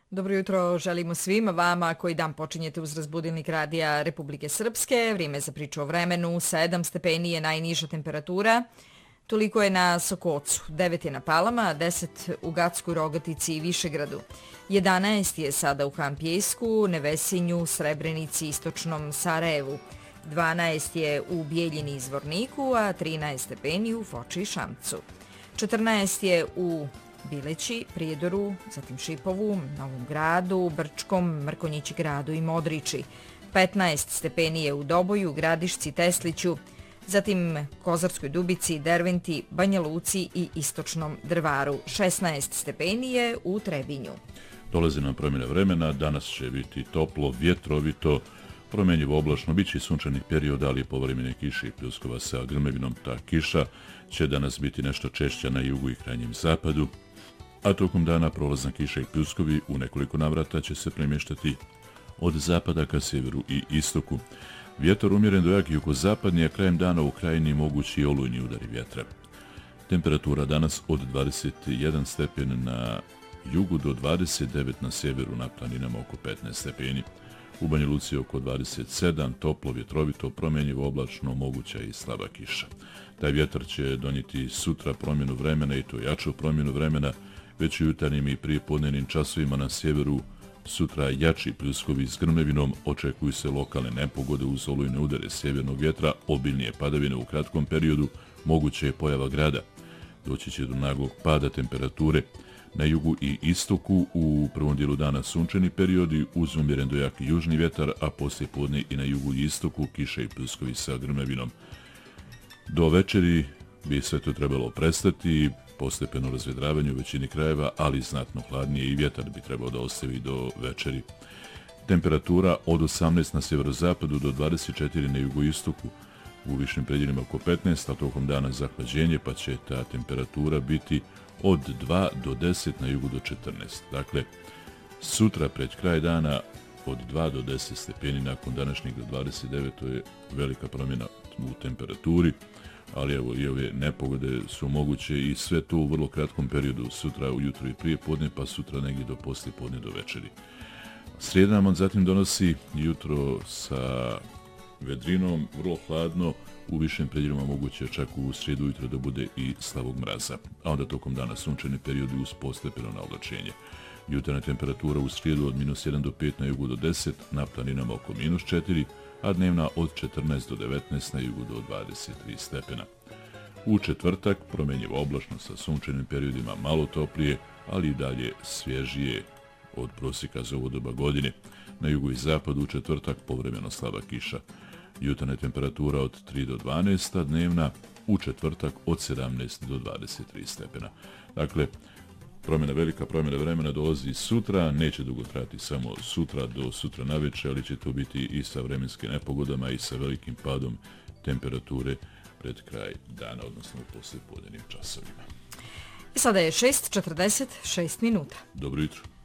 Dobro jutro želimo svima vama koji dan počinjete uz razbudilnik radija Republike Srpske. Vrijeme za priču o vremenu, 7 stepeni je najniža temperatura. Toliko je na Sokocu, 9 je na Palama, 10 u Gacku, Rogatici i Višegradu. 11 je sada u Hampjesku, Nevesinju, Srebrenici, Istočnom Sarajevu. 12 je u Bijeljini i Zvorniku, a 13 stepeni u Foči i Šamcu. 14 je u Bileći, Prijedoru, zatim Šipovu, Novom Gradu, Brčkom, Mrkonjići Gradu i Modriči. 15 stepeni je u Doboju, Gradišci, Tesliću, zatim Kozarskoj Dubici, Derventi, Banja Luci i Istočnom Drvaru. 16 stepeni je u Trebinju. Dolazi nam promjena vremena, danas će biti toplo, vjetrovito, promjenjivo oblačno, bit će i sunčanih perioda, ali povremene kiše i pljuskova sa grmevinom. Ta kiša će danas biti nešto češća na jugu i krajnjem zapadu, a tokom dana prolazna kiša i pljuskovi u nekoliko navrata će se premještati od zapada ka sjeveru i istoku. Vjetar umjeren do jak jugozapadni, a krajem dana u krajini mogući olujni udari vjetra. Temperatura danas od 21 stepen na jugu do 29 na sjeveru, na planinama oko 15 stepeni. U Banja Luci oko 27, toplo, vjetrovito, promjenjivo oblačno, moguća i slaba kiša. Taj vjetar će donijeti sutra promjenu vremena, i to jaču promjenu vremena, već u jutarnjim i prijepodnevnim časovima na sjeveru. Sutra jači pljuskovi s grmevinom, očekuju se lokalne nepogode uz olujne udare sjevernog vjetra, obilnije padavine u kratkom periodu, moguće je pojava grada. Doći će do naglog pada temperature. Na jugu i istoku u prvom dijelu dana sunčani periodi uz umjeren do jak južni vjetar, a poslije podne i na jugu i istoku kiše i pljuskovi sa grmevinom. Do večeri bi sve to trebalo prestati, postepeno razvedravanje u većini krajeva, ali znatno hladnije i vjetar bi trebao da ostavi do večeri. Temperatura od 18 na sjeverozapadu do 24 na jugoistoku, u višim predjelima oko 15, a tokom dana zahlađenje, pa će ta temperatura biti od 2 do 10 na jugu do 14. Dakle, sutra pred kraj dana od 2 do 10 stepeni, nakon današnjeg do 29, to je velika promjena u temperaturi, ali evo i ove nepogode su moguće i sve to u vrlo kratkom periodu, sutra ujutro i prije podne, pa sutra negdje do poslije podne do večeri. Srijeda nam zatim donosi jutro sa vedrinom, vrlo hladno, u višim predjelima moguće čak u srijedu ujutro da bude i slabog mraza, a onda tokom dana sunčani periodi uz postepeno naoblačenje. Jutarnja temperatura u srijedu od -1 do 5 na jugu do 10, na planinama oko -4, a dnevna od 14 do 19 na jugu do 23 stepena. U četvrtak promjenjivo oblačno sa sunčanim periodima, malo toplije, ali i dalje svježije od prosjeka za ovo doba godine. Na jugu i zapadu u četvrtak povremeno slaba kiša. Jutarnja temperatura od 3 do 12, a dnevna u četvrtak od 17 do 23 stepena. Dakle, velika promjena vremena dolazi sutra, neće dugo trajati samo sutra do sutra navečer, ali će to biti i sa vremenskim nepogodama i sa velikim padom temperature pred kraj dana, odnosno u poslijepodnevnim časovima. Sada je 6:46 minuta. Dobro jutro.